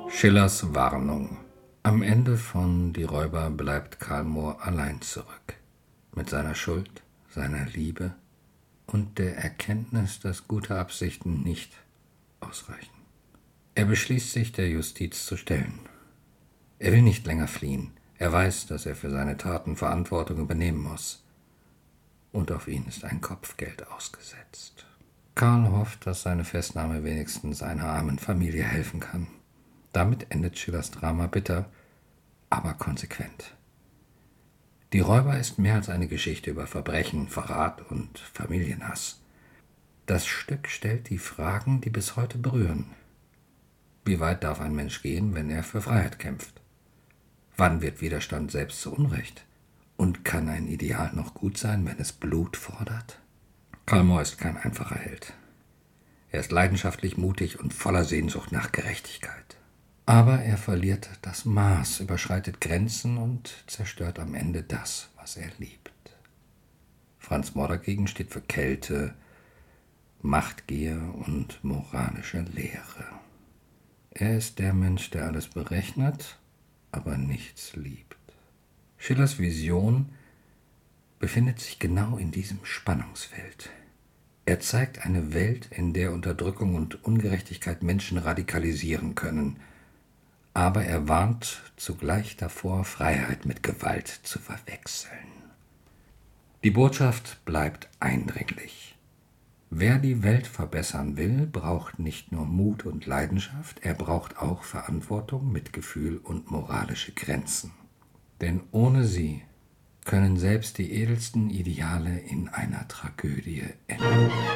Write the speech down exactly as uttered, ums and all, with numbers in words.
Schillers Warnung. Am Ende von Die Räuber bleibt Karl Moor allein zurück. Mit seiner Schuld, seiner Liebe und der Erkenntnis, dass gute Absichten nicht ausreichen. Er beschließt sich, der Justiz zu stellen. Er will nicht länger fliehen. Er weiß, dass er für seine Taten Verantwortung übernehmen muss. Und auf ihn ist ein Kopfgeld ausgesetzt. Karl hofft, dass seine Festnahme wenigstens einer armen Familie helfen kann. Damit endet Schillers Drama bitter, aber konsequent. Die Räuber ist mehr als eine Geschichte über Verbrechen, Verrat und Familienhass. Das Stück stellt die Fragen, die bis heute berühren. Wie weit darf ein Mensch gehen, wenn er für Freiheit kämpft? Wann wird Widerstand selbst zu Unrecht? Und kann ein Ideal noch gut sein, wenn es Blut fordert? Karl Moor ist kein einfacher Held. Er ist leidenschaftlich, mutig und voller Sehnsucht nach Gerechtigkeit. Aber er verliert das Maß, überschreitet Grenzen und zerstört am Ende das, was er liebt. Franz Moor dagegen steht für Kälte, Machtgier und moralische Leere. Er ist der Mensch, der alles berechnet, aber nichts liebt. Schillers Vision befindet sich genau in diesem Spannungsfeld. Er zeigt eine Welt, in der Unterdrückung und Ungerechtigkeit Menschen radikalisieren können, aber er warnt zugleich davor, Freiheit mit Gewalt zu verwechseln. Die Botschaft bleibt eindringlich. Wer die Welt verbessern will, braucht nicht nur Mut und Leidenschaft, er braucht auch Verantwortung, Mitgefühl und moralische Grenzen. Denn ohne sie können selbst die edelsten Ideale in einer Tragödie enden.